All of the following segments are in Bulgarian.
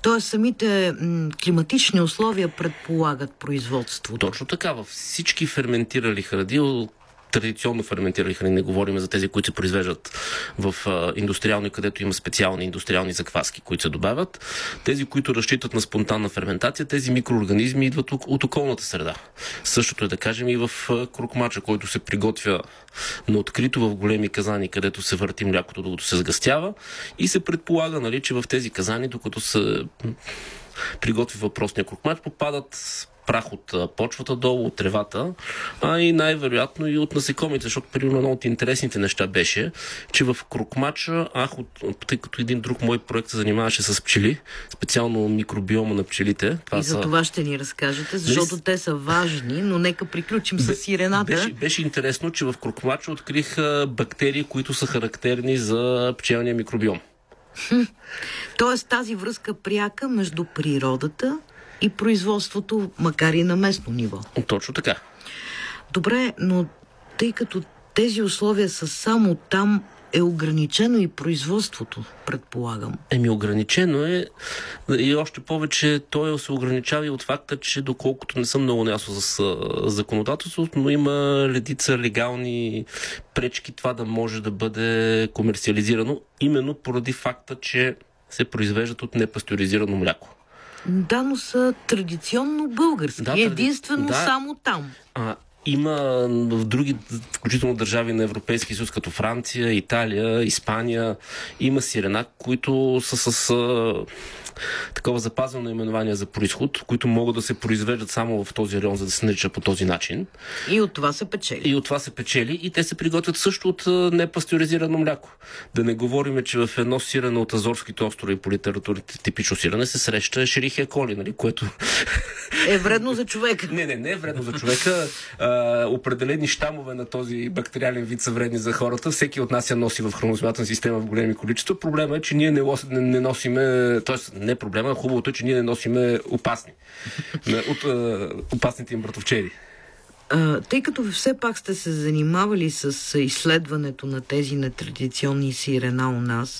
Тоест самите климатични условия предполагат производството. Точно така. Във всички ферментирали храни, традиционно ферментирали храни, не говорим за тези, които се произвеждат в индустриални, където има специални индустриални закваски, които се добавят. Тези, които разчитат на спонтанна ферментация, тези микроорганизми идват от околната среда. Същото е да кажем и в крукмача, който се приготвя на открито в големи казани, където се върти млякото, докато се сгъстява и се предполага, нали, че в тези казани, докато се приготви въпросния крукмач, попадат прах от почвата долу, от тревата, а и най-вероятно и от насекомите, защото примерно едно от интересните неща беше, че в крукмача, тъй като един друг мой проект се занимаваше с пчели, специално микробиома на пчелите. И за това ще ни разкажете, защото те са важни, но нека приключим с сирената. Беше интересно, че в крукмача открих бактерии, които са характерни за пчелния микробиом. Тоест тази връзка пряка между природата и производството, макар и на местно ниво. Точно така. Добре, но тъй като тези условия са само там, е ограничено и производството, предполагам. Ограничено е и още повече той се ограничава и от факта, че доколкото не съм много наясно с законодателството, но има редица легални пречки това да може да бъде комерциализирано, именно поради факта, че се произвеждат от непастеризирано мляко. Да, но са традиционно български. Единствено само там. Има в други, включително държави на Европейския съюз, като Франция, Италия, Испания, има сирена, които са с такова запазвано наименование за произход, които могат да се произвеждат само в този район, за да се нарича по този начин. И от това се печели. И те се приготвят също от непастеризирано мляко. Да не говорим, че в едно сирене от Азорските острови по литературите типично сирене се среща Ешерихия коли, нали, което е вредно за човека. Не е вредно за човека. Определени щамове на този бактериален вид са вредни за хората. Всеки от нас я носи в храносмилателна система в големи количества. Проблема е, че ние не носиме, т.е. не проблема, хубавото е, че ние не носиме опасни. От опасните им братовчери. Тъй като все пак сте се занимавали с изследването на тези нетрадиционни сирена у нас,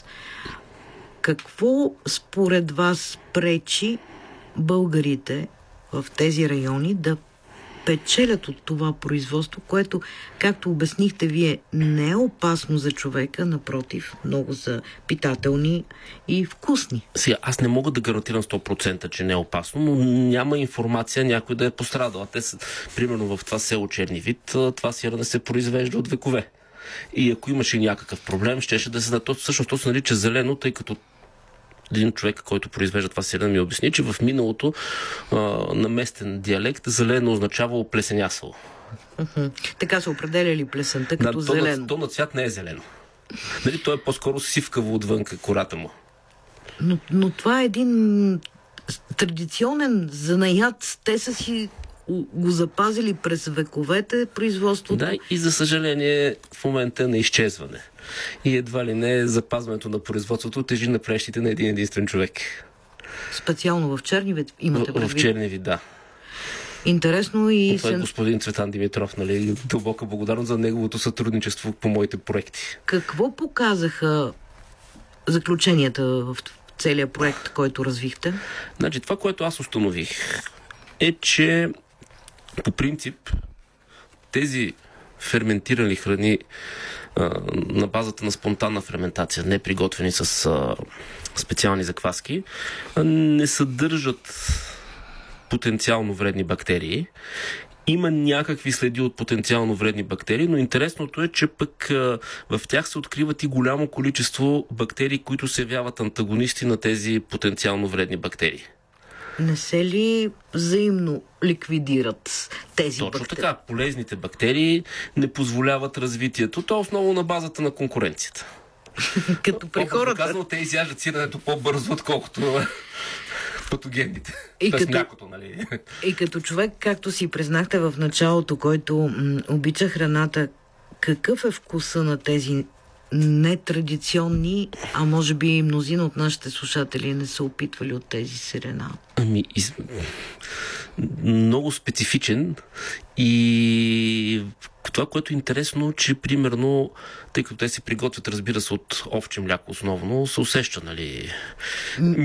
какво според вас пречи българите в тези райони да печелят от това производство, което, както обяснихте вие, не е опасно за човека, напротив, много са питателни и вкусни. Сега, аз не мога да гарантирам 100%, че не е опасно, но няма информация някой да е пострадал. Примерно в това село Черни вид, това сирене се произвежда от векове. И ако имаше някакъв проблем, щеше да се... Всъщност то се нарича зелено, тъй като един човек, който произвежда това сирене, ми обясни, че в миналото на местен диалект зелено означава плесенясало. Така се определя ли плесента като зелено? То на цвят не е зелено. Нали, то е по-скоро сивкаво отвън кората му. Но това е един традиционен занаят. Те са си го запазили през вековете производството. Да, и за съжаление в момента е на изчезване. И едва ли не запазването на производството тежи на плещите на един единствен човек. Специално в Черни вид имате предвид? В Черни вид, да. Интересно и... Това е господин Цветан Димитров, нали? Дълбока благодарност за неговото сътрудничество по моите проекти. Какво показаха заключенията в целия проект, който развихте? Значи, това, което аз установих, е, че по принцип тези ферментирани храни на базата на спонтанна ферментация, не приготвени с специални закваски, не съдържат потенциално вредни бактерии. Има някакви следи от потенциално вредни бактерии, но интересното е, че пък в тях се откриват и голямо количество бактерии, които се явяват антагонисти на тези потенциално вредни бактерии. Не се ли взаимно ликвидират тези Точно бактерии? Точно така. Полезните бактерии не позволяват развитието. То е основно на базата на конкуренцията. Като при хората. Казано, те изяждат сиренето по-бързо, отколкото патогенните. Млякото, нали? И като човек, както си признахте в началото, който обича храната, какъв е вкуса на тези нетрадиционни, а може би и мнозина от нашите слушатели не са опитвали от тези сирена? Много специфичен и това, което е интересно, че примерно, тъй като те се приготвят, разбира се, от овче мляко основно, се усеща, нали,